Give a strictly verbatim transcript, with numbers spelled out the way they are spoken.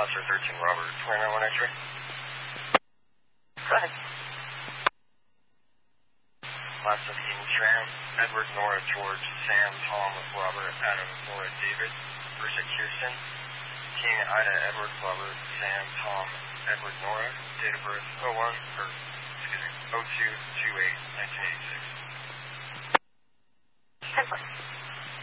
Foster thirteen, Robert, four nine one X-ray. Go ahead. Last of the evening tram, Edward, Nora, George, Sam, Tom, Robert, Adam, Nora, David, Richard, Kirsten, King, Ida, Edward, Robert, Sam, Tom, Edward, Nora, date of birth oh one, or, excuse me, oh two two eight nineteen eighty-six. ten four.